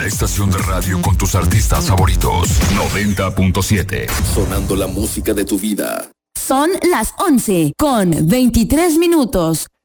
estación de radio con tus artistas favoritos. 90.7. Sonando la música de tu vida. Son las 11 con 23 minutos.